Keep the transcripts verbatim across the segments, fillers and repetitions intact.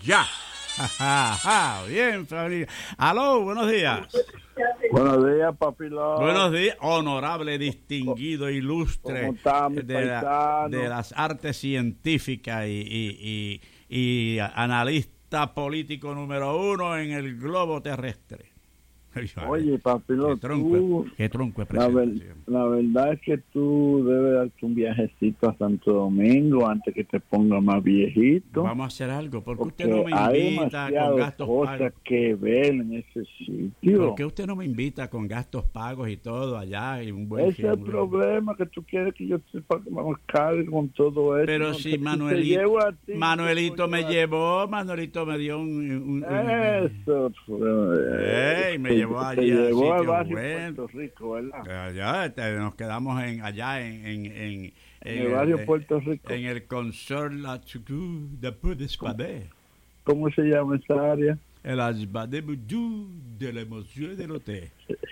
ya. Bien, familia. Aló, buenos días. Buenos días, papilón. Buenos días, honorable, distinguido, ilustre ¿Cómo está, mi de, la- paisano? de las artes científicas y, y, y, y analista político número uno en el globo terrestre. Oye, papilón, qué tronco, tú, qué tronco de la, ver- presentación. la verdad es que tú debes darte un viajecito a Santo Domingo antes que te ponga más viejito. Vamos a hacer algo. ¿Por qué Porque usted no me hay invita con demasiadas gastos cosas pagos? que ver en ese sitio. ¿Por qué usted no me invita con gastos pagos y todo allá y un buen Ese es el fiambre? problema, que tú quieres que yo sepa que vamos a cargar con todo eso. Pero No, si que te Manuelito, llevo a ti, Manuelito te me llevo a- llevó, Manuelito me dio un... un- un- Eso fue. Ey, me te- llevó te allí al llevó al sitio barrio bueno. Puerto Rico, ¿verdad? Allá este, nos quedamos en allá en en en, En el barrio eh, Puerto Rico. en el Consort La Chucu de Peu d'Espadé, ¿Cómo se llama esa área? el Asbadé Boudou de la emoción del hotel.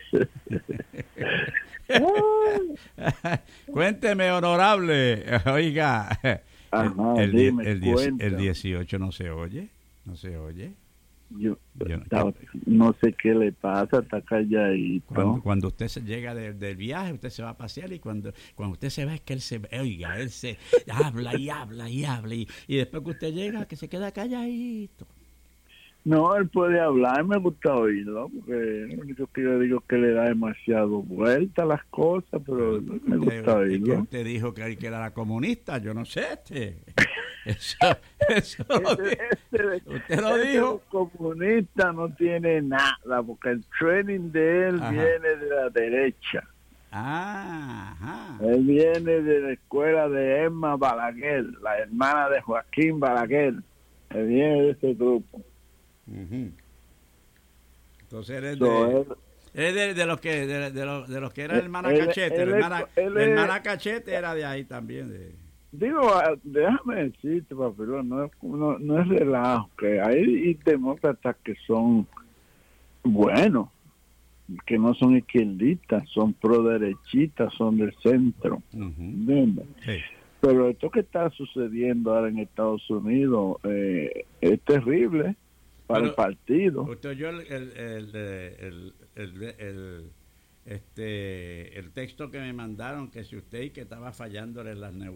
Cuénteme, honorable. Oiga, Ajá, el, el, die- dime, el, dieci- cuenta. el dieciocho no se oye, no se oye. Yo, Yo no- estaba- no sé qué le pasa, está calladito. Cuando, cuando usted se llega de- del viaje, usted se va a pasear y cuando, cuando usted se ve es que él se, oiga, él se habla y habla y habla y, y después que usted llega, que se queda calladito. No, él puede hablar, me gusta oírlo, porque lo único que yo digo es que le da demasiado vuelta a las cosas, pero me gusta Usted, que oírlo. usted dijo que, que era la comunista, yo no sé, este. Eso, eso lo Ese- dijo. ese- Usted lo ese dijo. comunista no tiene nada, porque el training de él Ajá. viene de la derecha. Ah, ajá. Él viene de la escuela de Emma Balaguer, la hermana de Joaquín Balaguer. Él viene de ese grupo. Ujú. Entonces él es So, de, él- él es de, de los que de, de los, de los que era Él- la hermana él- Cachete, él la es- hermana, él la es- hermana Cachete era de ahí también. De, Digo, ah, déjame decirte, papelón, no es, no, no es relajo, que hay demócratas que son buenos, que no son izquierdistas, son pro-derechistas, son del centro, Ujú. ¿entiendes? Sí. Pero esto que está sucediendo ahora en Estados Unidos eh, es terrible para Pero- el partido. Usted oyó el, el, el, el, el, el- el- este, el texto que me mandaron, que si usted y que estaba fallándole las neuronas.